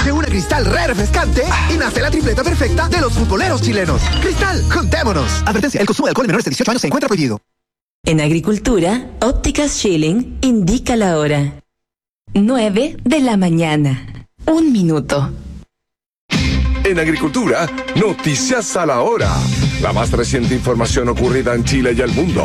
Escoge una Cristal re refrescante y nace la tripleta perfecta de los futboleros chilenos. Cristal, juntémonos. Advertencia, el consumo de alcohol en menores de 18 años se encuentra prohibido. En Agricultura, Ópticas Schilling indica la hora. 9 de la mañana. 1 minuto. En Agricultura, noticias a la hora. La más reciente información ocurrida en Chile y el mundo.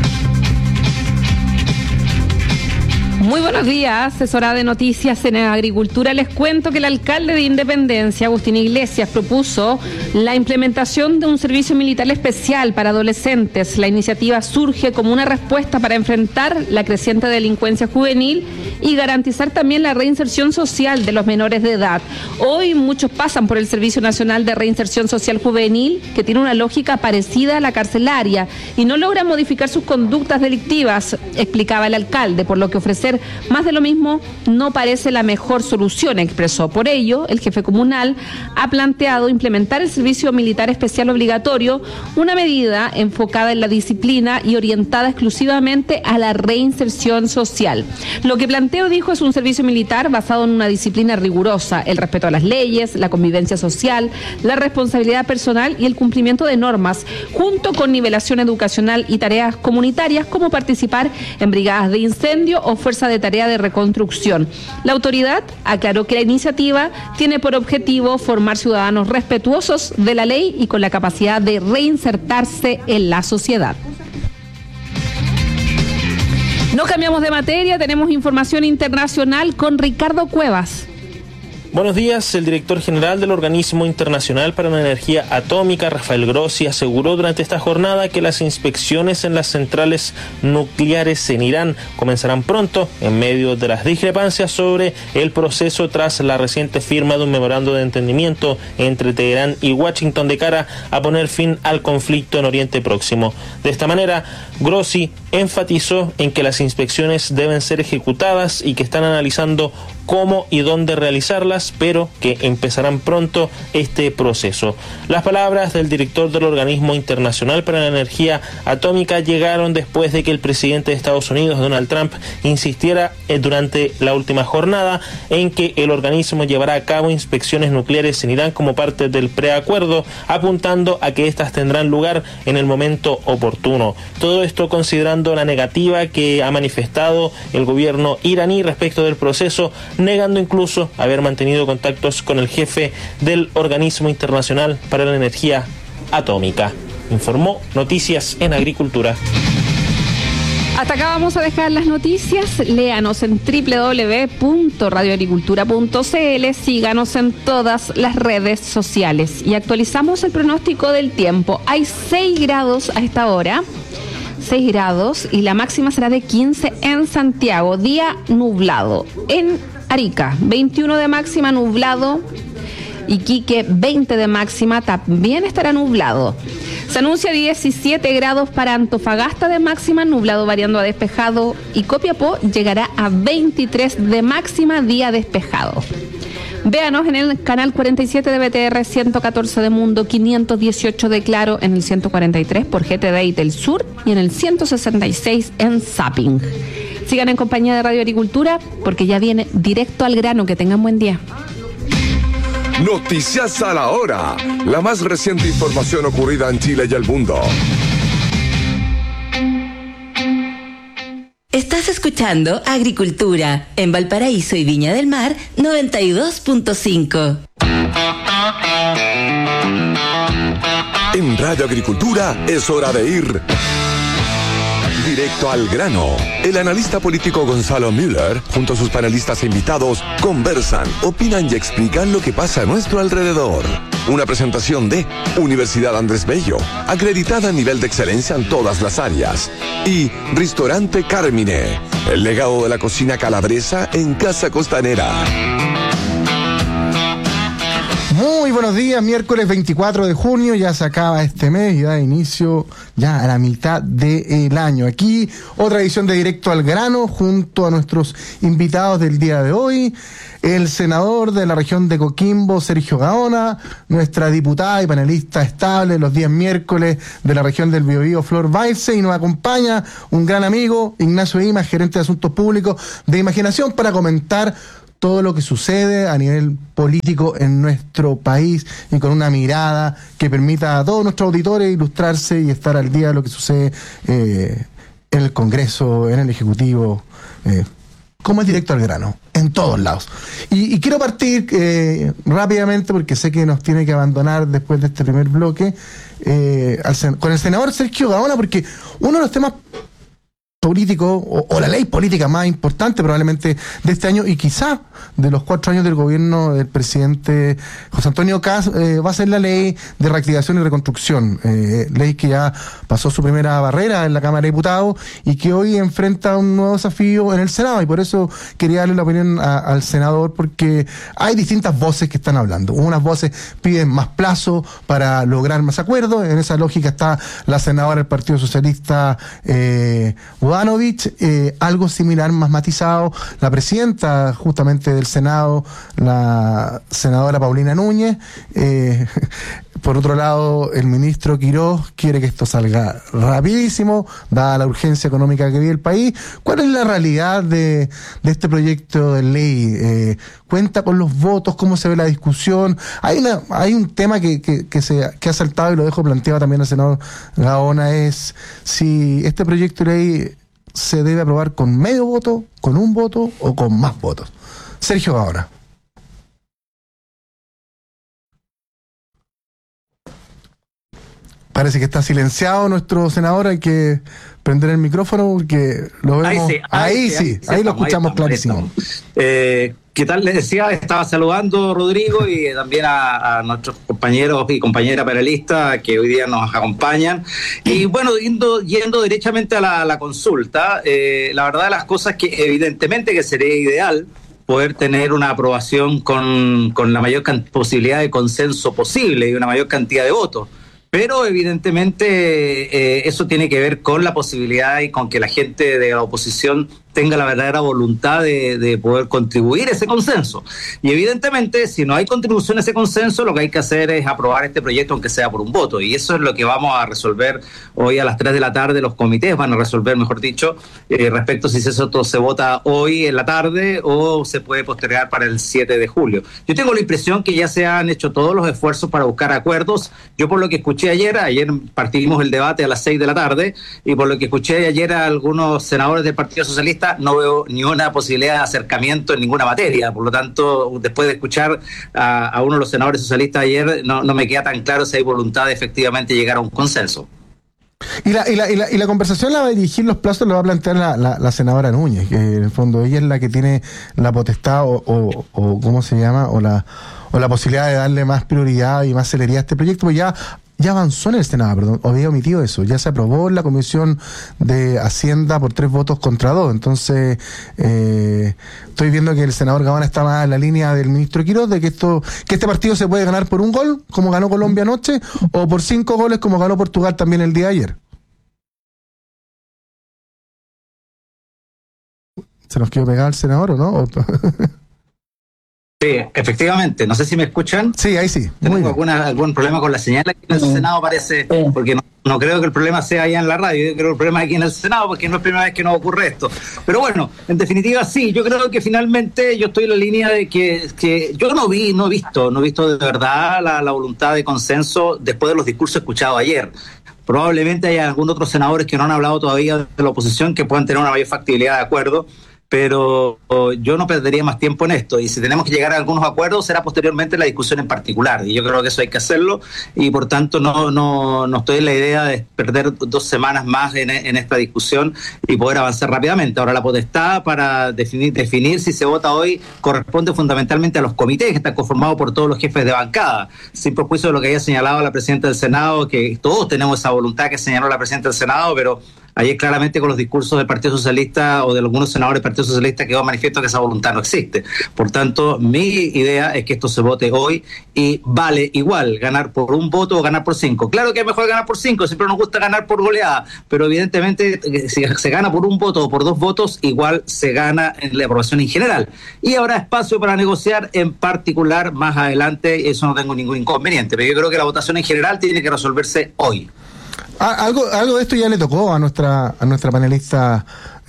Muy buenos días, es hora de noticias en Agricultura. Les cuento que el alcalde de Independencia, Agustín Iglesias, propuso la implementación de un servicio militar especial para adolescentes. La iniciativa surge como una respuesta para enfrentar la creciente delincuencia juvenil y garantizar también la reinserción social de los menores de edad. Hoy muchos pasan por el Servicio Nacional de Reinserción Social Juvenil, que tiene una lógica parecida a la carcelaria y no logra modificar sus conductas delictivas, explicaba el alcalde, por lo que ofrecer más de lo mismo no parece la mejor solución, expresó. Por ello, el jefe comunal ha planteado implementar el servicio militar especial obligatorio, una medida enfocada en la disciplina y orientada exclusivamente a la reinserción social. Lo que planteo, dijo, es un servicio militar basado en una disciplina rigurosa, el respeto a las leyes, la convivencia social, la responsabilidad personal y el cumplimiento de normas, junto con nivelación educacional y tareas comunitarias como participar en brigadas de incendio o fuerza de tarea de reconstrucción. La autoridad aclaró que la iniciativa tiene por objetivo formar ciudadanos respetuosos de la ley y con la capacidad de reinsertarse en la sociedad. No cambiamos de materia, tenemos información internacional con Ricardo Cuevas. Buenos días. El director general del Organismo Internacional para la Energía Atómica, Rafael Grossi, aseguró durante esta jornada que las inspecciones en las centrales nucleares en Irán comenzarán pronto, en medio de las discrepancias sobre el proceso tras la reciente firma de un memorando de entendimiento entre Teherán y Washington de cara a poner fin al conflicto en Oriente Próximo. De esta manera, Grossi enfatizó en que las inspecciones deben ser ejecutadas y que están analizando cómo y dónde realizarlas, pero que empezarán pronto este proceso. Las palabras del director del Organismo Internacional para la Energía Atómica llegaron después de que el presidente de Estados Unidos, Donald Trump, insistiera durante la última jornada en que el organismo llevará a cabo inspecciones nucleares en Irán como parte del preacuerdo, apuntando a que éstas tendrán lugar en el momento oportuno. Todo esto considerando la negativa que ha manifestado el gobierno iraní respecto del proceso, negando incluso haber mantenido contactos con el jefe del Organismo Internacional para la Energía Atómica. Informó Noticias en Agricultura. Hasta acá vamos a dejar las noticias. Léanos en www.radioagricultura.cl, síganos en todas las redes sociales y actualizamos el pronóstico del tiempo. Hay 6 grados a esta hora. 6 grados y la máxima será de 15 en Santiago, día nublado. En Arica, 21 de máxima, nublado. Iquique, 20 de máxima, también estará nublado. Se anuncia 17 grados para Antofagasta de máxima, nublado variando a despejado. Y Copiapó llegará a 23 de máxima, día despejado. Véanos en el canal 47 de BTR, 114 de Mundo, 518 de Claro, en el 143 por GTD y Del Sur y en el 166 en Zapping. Sigan en compañía de Radio Agricultura porque ya viene directo al grano. Que tengan buen día. Noticias a la hora. La más reciente información ocurrida en Chile y el mundo. Estás escuchando Agricultura en Valparaíso y Viña del Mar 92.5. En Radio Agricultura es hora de ir directo al grano. El analista político Gonzalo Müller, junto a sus panelistas e invitados, conversan, opinan y explican lo que pasa a nuestro alrededor. Una presentación de Universidad Andrés Bello, acreditada a nivel de excelencia en todas las áreas. Y Ristorante Carmine, el legado de la cocina calabresa en Casa Costanera. Muy buenos días, miércoles 24 de junio, ya se acaba este mes y da inicio ya a la mitad del año. Aquí otra edición de Directo al Grano junto a nuestros invitados del día de hoy, el senador de la región de Coquimbo, Sergio Gaona, nuestra diputada y panelista estable los días miércoles de la región del Biobío, Flor Bailce, y nos acompaña un gran amigo, Ignacio Imas, gerente de Asuntos Públicos de Imaginación, para comentar todo lo que sucede a nivel político en nuestro país y con una mirada que permita a todos nuestros auditores ilustrarse y estar al día de lo que sucede en el Congreso, en el Ejecutivo, como es directo al grano, en todos lados. Y quiero partir rápidamente, porque sé que nos tiene que abandonar después de este primer bloque, con el senador Sergio Gaona, porque uno de los temas político o la ley política más importante probablemente de este año y quizá de los 4 años del gobierno del presidente José Antonio Kast, va a ser la ley de reactivación y reconstrucción, ley que ya pasó su primera barrera en la Cámara de Diputados y que hoy enfrenta un nuevo desafío en el Senado, y por eso quería darle la opinión al senador, porque hay distintas voces que están hablando. Unas voces piden más plazo para lograr más acuerdos. En esa lógica está la senadora del Partido Socialista Bodanovich, algo similar, más matizado, la presidenta justamente del Senado, la senadora Paulina Núñez. Por otro lado, el ministro Quirós quiere que esto salga rapidísimo, dada la urgencia económica que vive el país. ¿Cuál es la realidad de este proyecto de ley? ¿Cuenta con los votos? ¿Cómo se ve la discusión? Hay un tema que ha saltado, y lo dejo planteado también al senador Gaona, es si este proyecto de ley se debe aprobar con medio voto, con un voto o con más votos. Sergio Gaona. Parece que está silenciado nuestro senador, hay que prender el micrófono porque lo vemos. Ahí lo escuchamos clarísimo. ¿Qué tal? Les decía, estaba saludando a Rodrigo y también a nuestros compañeros y compañeras panelistas que hoy día nos acompañan. Y bueno, yendo derechamente a la consulta, la verdad de las cosas que evidentemente que sería ideal poder tener una aprobación con la mayor posibilidad de consenso posible y una mayor cantidad de votos. Pero evidentemente eso tiene que ver con la posibilidad y con que la gente de la oposición tenga la verdadera voluntad de poder contribuir a ese consenso. Y evidentemente, si no hay contribución a ese consenso, lo que hay que hacer es aprobar este proyecto, aunque sea por un voto. Y eso es lo que vamos a resolver hoy a las 3 de la tarde. Los comités van a resolver, mejor dicho, respecto si eso se vota hoy en la tarde o se puede postergar para el 7 de julio. Yo tengo la impresión que ya se han hecho todos los esfuerzos para buscar acuerdos. Yo por lo que escuché ayer partimos el debate a las 6 de la tarde, y por lo que escuché ayer a algunos senadores del Partido Socialista, no veo ni una posibilidad de acercamiento en ninguna materia. Por lo tanto, después de escuchar a uno de los senadores socialistas ayer, no me queda tan claro si hay voluntad de efectivamente llegar a un consenso. Y la conversación la va a dirigir, los plazos la va a plantear la senadora Núñez, que en el fondo ella es la que tiene la potestad o ¿cómo se llama? O la posibilidad de darle más prioridad y más celeridad a este proyecto, pues ya avanzó en el Senado, perdón, había omitido eso, ya se aprobó en la Comisión de Hacienda por 3 votos contra 2, entonces estoy viendo que el senador Gaona está más en la línea del ministro Quirós, de que este partido se puede ganar por un gol, como ganó Colombia anoche, o por 5 goles, como ganó Portugal también el día de ayer. ¿Se nos quedó pegado el senador o no? Sí, efectivamente. No sé si me escuchan. Sí, ahí sí. Tengo algún problema con la señal aquí en el Senado, parece, porque no creo que el problema sea allá en la radio. Yo creo que el problema es aquí en el Senado, porque no es la primera vez que nos ocurre esto. Pero bueno, en definitiva sí, yo creo que finalmente yo estoy en la línea de que yo no he visto de verdad la voluntad de consenso después de los discursos escuchados ayer. Probablemente haya algunos otros senadores que no han hablado todavía de la oposición que puedan tener una mayor factibilidad de acuerdo, pero yo no perdería más tiempo en esto, y si tenemos que llegar a algunos acuerdos será posteriormente la discusión en particular, y yo creo que eso hay que hacerlo, y por tanto no estoy en la idea de perder 2 semanas más en esta discusión y poder avanzar rápidamente. Ahora, la potestad para definir si se vota hoy corresponde fundamentalmente a los comités que están conformados por todos los jefes de bancada, sin perjuicio de lo que haya señalado la presidenta del Senado, que todos tenemos esa voluntad que señaló la presidenta del Senado, pero ayer claramente con los discursos del Partido Socialista o de algunos senadores del Partido Socialista quedó manifiesto que esa voluntad no existe. Por tanto, mi idea es que esto se vote hoy y vale igual ganar por un voto o ganar por 5. Claro que es mejor ganar por 5, siempre nos gusta ganar por goleada, pero evidentemente si se gana por un voto o por 2 votos, igual se gana en la aprobación en general. Y habrá espacio para negociar en particular más adelante, eso no tengo ningún inconveniente, pero yo creo que la votación en general tiene que resolverse hoy. Algo de esto ya le tocó a nuestra panelista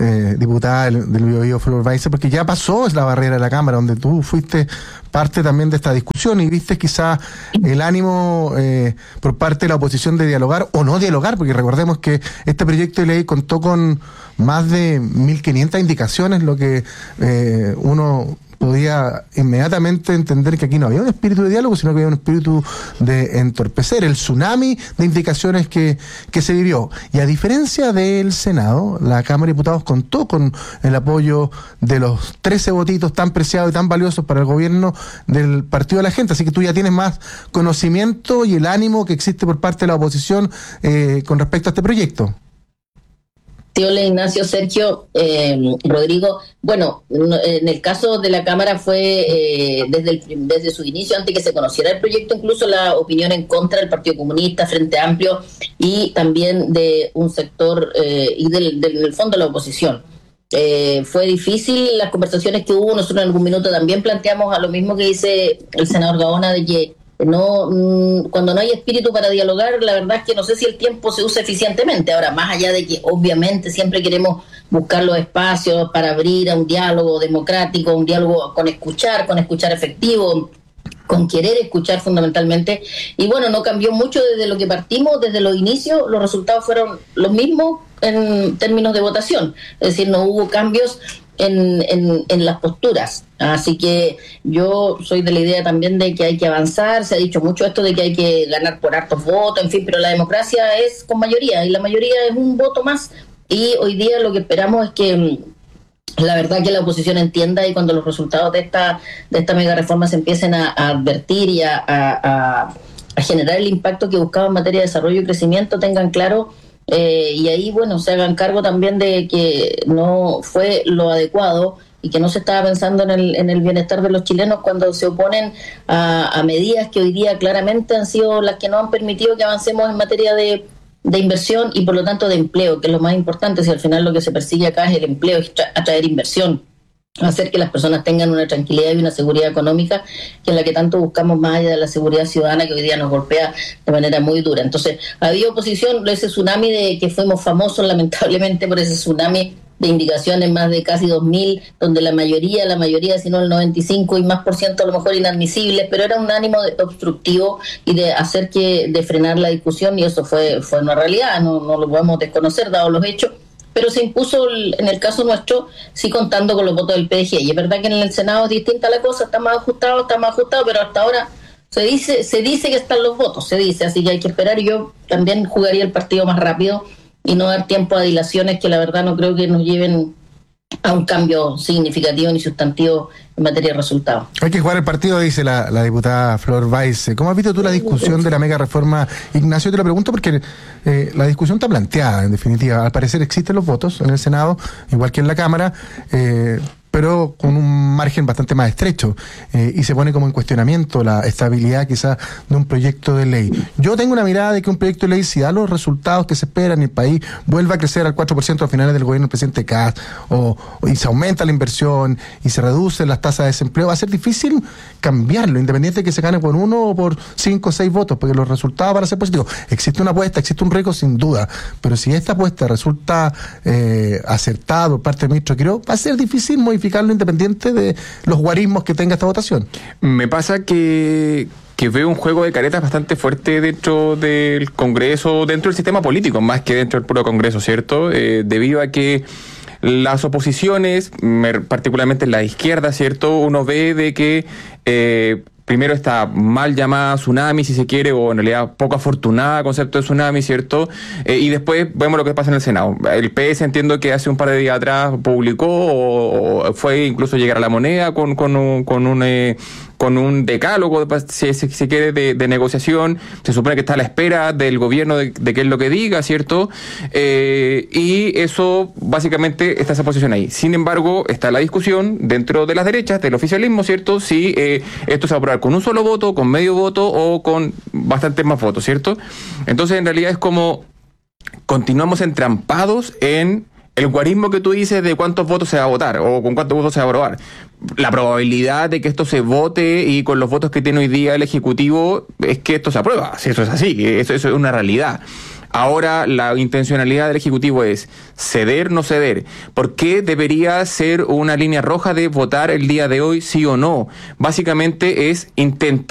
diputada del Biobío Flor Baize, porque ya pasó la barrera de la Cámara, donde tú fuiste parte también de esta discusión y viste quizá el ánimo por parte de la oposición de dialogar o no dialogar, porque recordemos que este proyecto de ley contó con más de 1.500 indicaciones, lo que uno podía inmediatamente entender que aquí no había un espíritu de diálogo, sino que había un espíritu de entorpecer el tsunami de indicaciones que se vivió. Y a diferencia del Senado, la Cámara de Diputados contó con el apoyo de los 13 votitos tan preciados y tan valiosos para el gobierno del Partido de la Gente. Así que tú ya tienes más conocimiento y el ánimo que existe por parte de la oposición con respecto a este proyecto. Hola Ignacio, Sergio, Rodrigo. Bueno, en el caso de la Cámara fue desde su inicio, antes que se conociera el proyecto, incluso la opinión en contra del Partido Comunista, Frente Amplio y también de un sector y del fondo de la oposición. Fue difícil las conversaciones que hubo. Nosotros en algún minuto también planteamos a lo mismo que dice el senador Gaona, de que cuando no hay espíritu para dialogar, la verdad es que no sé si el tiempo se usa eficientemente. Ahora, más allá de que obviamente siempre queremos buscar los espacios para abrir a un diálogo democrático, un diálogo con escuchar efectivo, con querer escuchar fundamentalmente, y bueno, no cambió mucho desde lo que partimos, desde los inicios, los resultados fueron los mismos en términos de votación, es decir, no hubo cambios en las posturas. Así que yo soy de la idea también de que hay que avanzar. Se ha dicho mucho esto de que hay que ganar por hartos votos, en fin, pero la democracia es con mayoría y la mayoría es un voto más, y hoy día lo que esperamos es que la verdad que la oposición entienda, y cuando los resultados de esta mega reforma se empiecen a advertir y a generar el impacto que buscaba en materia de desarrollo y crecimiento, tengan claro. Y ahí, bueno, se hagan cargo también de que no fue lo adecuado y que no se estaba pensando en el bienestar de los chilenos cuando se oponen a medidas que hoy día claramente han sido las que no han permitido que avancemos en materia de inversión y por lo tanto de empleo, que es lo más importante. Si al final lo que se persigue acá es el empleo, es atraer inversión, hacer que las personas tengan una tranquilidad y una seguridad económica, que es la que tanto buscamos, más allá de la seguridad ciudadana que hoy día nos golpea de manera muy dura. Entonces, había oposición, ese tsunami de que fuimos famosos lamentablemente por ese tsunami de indicaciones, más de casi 2.000, donde la mayoría, si no el 95% y más por ciento a lo mejor inadmisibles, pero era un ánimo obstructivo y de frenar la discusión, y eso fue una realidad, no lo podemos desconocer dados los hechos. Pero se impuso, en el caso nuestro, sí contando con los votos del PDG. Y es verdad que en el Senado es distinta la cosa, está más ajustado, pero hasta ahora se dice que están los votos, así que hay que esperar. Yo también jugaría el partido más rápido y no dar tiempo a dilaciones que la verdad no creo que nos lleven a un cambio significativo ni sustantivo en materia de resultados. Hay que jugar el partido, dice la diputada Flor Baize. ¿Cómo has visto tú la discusión de la mega reforma? Ignacio, te lo pregunto porque la discusión está planteada, en definitiva. Al parecer existen los votos en el Senado, igual que en la Cámara, pero con un margen bastante más estrecho, y se pone como en cuestionamiento la estabilidad quizás de un proyecto de ley. Yo tengo una mirada de que un proyecto de ley, si da los resultados que se esperan y el país vuelva a crecer al 4% a finales del gobierno del presidente Kast, y se aumenta la inversión y se reducen las tasas de desempleo, va a ser difícil cambiarlo, independiente de que se gane por 1 o por 5 o 6 votos, porque los resultados van a ser positivos. Existe una apuesta, existe un riesgo sin duda, pero si esta apuesta resulta acertada por parte del ministro Quirós, va a ser difícil modificarlo independiente de los guarismos que tenga esta votación. Me pasa que veo un juego de caretas bastante fuerte dentro del Congreso, dentro del sistema político, más que dentro del puro Congreso, ¿cierto? Debido a que las oposiciones, particularmente la izquierda, ¿cierto? Uno ve de que primero esta mal llamada tsunami, si se quiere, o en realidad poco afortunada concepto de tsunami, ¿cierto? Y después vemos lo que pasa en el Senado. El PS, entiendo que hace un par de días atrás publicó o fue incluso llegar a la moneda con un decálogo, si se quiere, de negociación. Se supone que está a la espera del gobierno de qué es lo que diga, ¿cierto? Y eso, básicamente, está esa posición ahí. Sin embargo, está la discusión dentro de las derechas, del oficialismo, ¿cierto? Si esto se va a aprobar con un solo voto, con medio voto o con bastantes más votos, ¿cierto? Entonces, en realidad es como continuamos entrampados en el guarismo que tú dices de cuántos votos se va a votar o con cuántos votos se va a aprobar. La probabilidad de que esto se vote y con los votos que tiene hoy día el Ejecutivo es que esto se aprueba. Si eso es así, eso es una realidad. Ahora la intencionalidad del Ejecutivo es ceder, no ceder. ¿Por qué debería ser una línea roja de votar el día de hoy sí o no? Básicamente es intentar